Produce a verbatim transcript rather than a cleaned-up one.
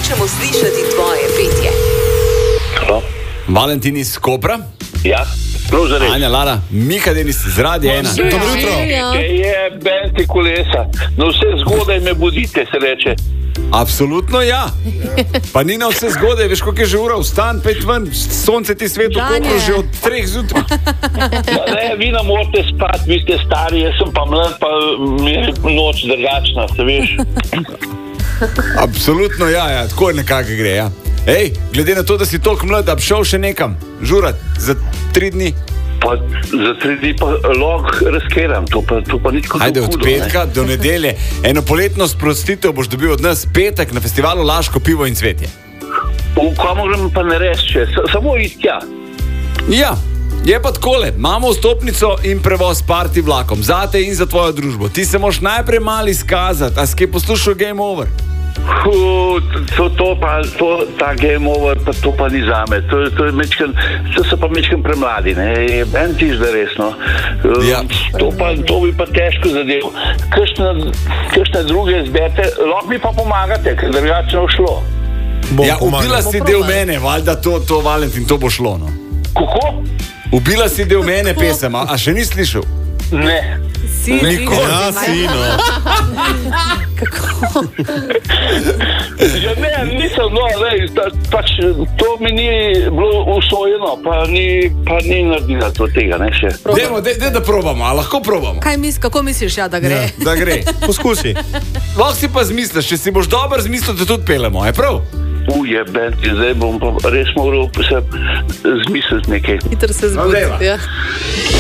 Hočemo slišati tvoje petje. Halo? Valentin iz Kopra. Ja, Klužari. Anja, Lara, Mika Denis iz Radia ena. Dobro jutro. Je benti kolesa. No vse zgodaj me budite, se reče. Absolutno ja. Pa ni na vse zgodaj, veš koliko je že ura, vstan, pet ven, sonce ti svetu kopro že od treh zjutraj. Ne, vi ne morate spati, vi ste stari, jaz sem pa mlad, pa mi je noč drugačna, se veš. Absolutno ja, ja, tako nekako gre, ja. Ej, glede na to, da si toliko mlad, da bi šel še nekam žurat za tri dni. Pa za tri dni pa log razkeram, to pa, to pa nič kot Ajde, od hudo, petka ne? do nedelje. Eno poletno sprostitev boš dobil od nas petek na festivalu Laško pivo in cvetje. V komu grem pa ne res še, samo iti tja. Ja, je pa takole, imamo vstopnico in prevoz party vlakom, zate in za tvojo družbo. Ti se moš najprej malo izkazati, a si kaj poslušal Game Over? Uh, to, to pa, to, ta Game Over, pa to pa ni zame. To, to, je mečken, to so pa mečken premladi, ne, en tiš da resno. Uh, Ja. to, pa, to bi pa težko zadev. Kakšne, kakšne druge izberte, lahko mi pa pomagate, ker drugače ne bo šlo. Bom Ja, pomagal. ubila si del mene, valjda to, to Valentin, to bo šlo, no. Kako? Ubila si del mene pesem, a, a še ni slišal? Ne. Si, Nikoli. Ja, si, no. Ja, ne, nisem, no, lej, ta, pač to mi ni bilo usvojeno, pa ni, pa ni naredila to tega, ne, še. Dajmo, daj, daj da probamo, a lahko probamo? Kaj mis, kako misliš, ja, da gre? Ja. Da gre. Poskusi. Lahko si pa zmisliš, če si boš dober zmislil, te tudi pelemo, je prav? Uje, benti, zdaj bom pa res moral se zmisliti nekaj. Hitro se No, zbudi. dajva. Ja.